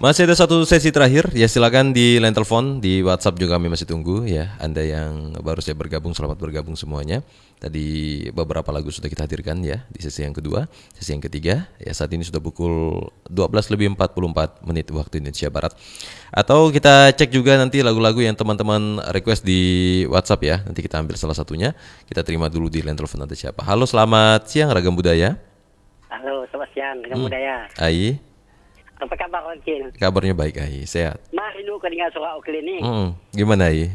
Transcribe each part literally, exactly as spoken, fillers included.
Masih ada satu sesi terakhir. Ya silakan di line telepon, di WhatsApp juga kami masih tunggu ya. Anda yang baru saja bergabung, selamat bergabung semuanya. Tadi beberapa lagu sudah kita hadirkan ya di sesi yang kedua, sesi yang ketiga. Ya saat ini sudah pukul dua belas lebih empat puluh empat menit waktu Indonesia Barat. Atau kita cek juga nanti lagu-lagu yang teman-teman request di WhatsApp ya. Nanti kita ambil salah satunya. Kita terima dulu di line telepon, ada siapa. Halo, selamat siang Ragam Budaya. Halo, selamat siang Ragam Hmm. Budaya. Ai, Apa kabar Okin? kabarnya baik Ai, sehat. Mah rindu ke dengar suara Okin ini. Hmm, gimana Ai?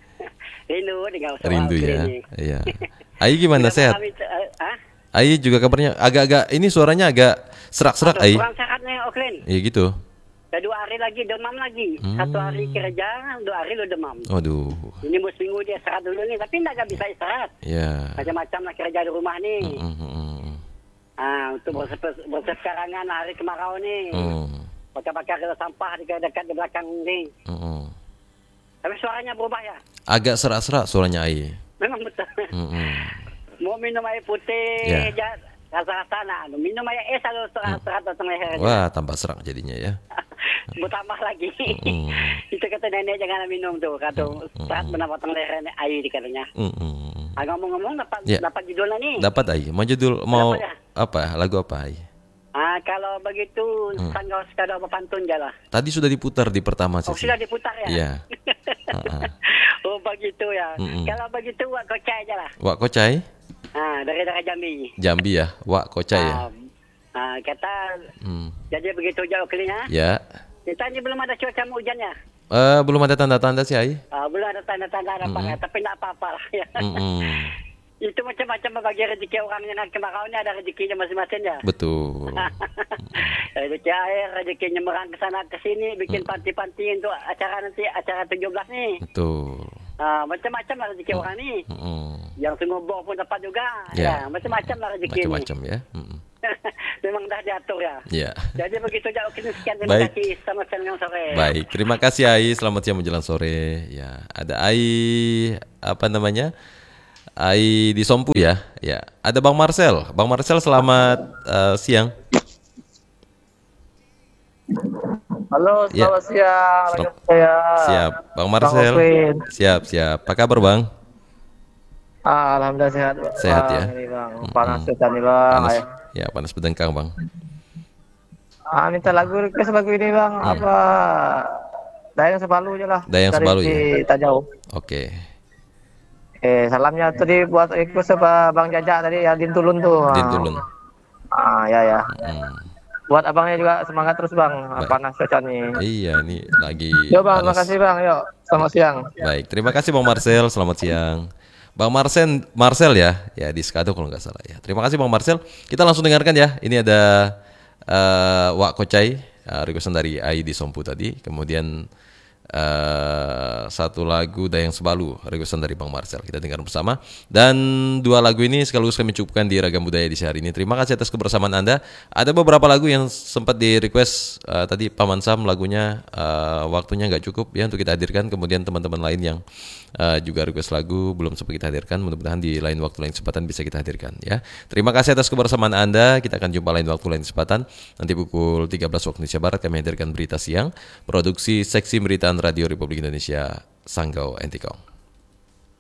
Rindu dengar suara Rindu Okin ya. ini. Iya. Ai gimana, Sudah sehat? mengalami, uh, ah? Ai juga kabarnya agak-agak ini suaranya agak serak-serak Aduh, Ai. kurang sehatnya Okin. Iya gitu. Dah dua hari lagi demam lagi. Hmm. Satu hari kerja, dua hari lo demam. Waduh. Ini mau seminggu dia istirahat dulu nih, tapi enggak bisa istirahat. Ya. Macam-macam lah kerja di rumah nih. Hmm, hmm, hmm. Ah, untuk bersep- bersekarangan hari kemarau nih. Hmm, Bakar-bakar sampah di dekat di belakang nih. hmm, hmm. Tapi suaranya berubah ya. Agak serak-serak suaranya Ai. Memang betul. Hmm, hmm. Mau minum air putih, Ya. ja- rasa-rasa nah, minum air es kalau serat datang leher. Wah, tambah serak jadinya ya. Bertambah lagi. Mm. Itu kata nenek jangan minum tuh, kata serat benar batang leher air dikatanya. Hmm, hmm. Ah, ngomong-ngomong dapat Ya. dapat judulnya nih. Dapat Ai. Mau judul mau Dapat ya? apa? Lagu apa Ai? Ah, kalau begitu Hmm. sanggau sekadar berpantun je lah. Tadi sudah diputar di pertama Oh, sesi. sudah diputar ya? Iya. Ha-ha. Oh, begitu ya. Mm-mm. Kalau begitu buat kocai je lah. Wak Kocai? Ah, dari daerah Jambi. Jambi ya. Wak Kocai ya. Ah, ah, kata Hmm. jadi begitu jauh kelinya. Ya. Kita ni belum ada cuaca hujannya. Eh, belum ada tanda-tanda sih Ai. Ah, belum ada tanda-tanda harapan, Mm-mm. tapi tak apa-apa lah ya. Mm-mm. Itu macam-macam bagi rezeki orang yang kemarau ni ada rezekinya masing-masing ya. Betul. Rezeki air, rezekinya merang ke sana ke sini, bikin panti-panti untuk acara nanti, acara tujuh belas ni. Betul. Ah, macam-macam lah rezeki orang ni. Mm-mm. Yang sungguh bor pun dapat juga. Ya. Ya, macam-macam lah rezeki ni. Macam-macam ya. Mm-mm. Memang dah diatur ya. Ya. Jadi begitu jauh kini sekian, terima Baik. kasih. Selamat siang sore. Baik, terima kasih Ai. Selamat siang menjelang sore. Ya, ada Ai apa namanya? Ai di Sompu ya. Ya, ada Bang Marcel. Bang Marcel selamat eh, siang. Halo, Ya. selamat siang. Selam- Ragam Budaya. Siap, Bang Marcel. Okwin. Siap, siap. Apa kabar, Bang? Ah, alhamdulillah sehat. Sehat Bang. ya? Ini bang, Mm-mm. panas hutan nih bang. Panas. Ayo. Ya, panas bedengkang, Bang. Ah, minta lagu request lagu ini bang. Hmm. Apa? Dayang Sepalu aja lah. Dayang Dari Sepalu ya? si Tak jauh. Oke. Eh, salamnya tadi buat request apa Bang Jajak tadi yang Dintulun tuh. Ah. Dintulun. Ah, ya ya. Hmm. Buat abangnya juga semangat terus bang. Baik. Panas cuaca nih. Iya, ini lagi Yo bang, terima panas. kasih bang. Yuk, selamat siang. Baik, terima kasih Bang Marcel. Selamat siang. Bang Marcel, Marcel ya, ya di Skado kalau nggak salah ya. Terima kasih Bang Marcel. Kita langsung dengarkan ya. Ini ada eh, Wak Kocai, uh, requestan dari Ai di Sompu tadi. Kemudian eh, satu lagu Dayang Sebalu, requestan dari Bang Marcel. Kita dengar bersama. Dan dua lagu ini sekaligus kami cukupkan di Ragam Budaya di hari ini. Terima kasih atas kebersamaan Anda. Ada beberapa lagu yang sempat di request eh, tadi Paman Sam lagunya eh, waktunya nggak cukup ya untuk kita hadirkan. Kemudian teman-teman lain yang Uh, juga request lagu belum sempat kita hadirkan, mudah-mudahan di lain waktu lain kesempatan bisa kita hadirkan ya. Terima kasih atas kebersamaan Anda. Kita akan jumpa lain waktu lain kesempatan. Nanti pukul tiga belas waktu Indonesia Barat kami hadirkan berita siang, produksi Seksi Beritaan Radio Republik Indonesia Sanggau Entikong.